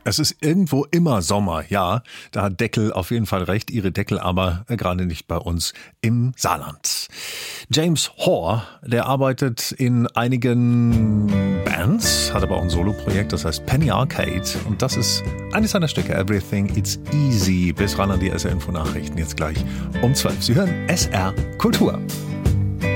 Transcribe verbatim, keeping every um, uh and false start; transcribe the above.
Es ist irgendwo immer Sommer, ja. Da hat Deckel auf jeden Fall recht, ihre Deckel aber gerade nicht bei uns im Saarland. James Hoare, der arbeitet in einigen Bands, hat aber auch ein Soloprojekt, das heißt Penny Arcade. Und das ist eines seiner Stücke, Everything It's Easy. Bis ran an die S R Info Nachrichten jetzt gleich um zwölf. Sie hören S R Kultur.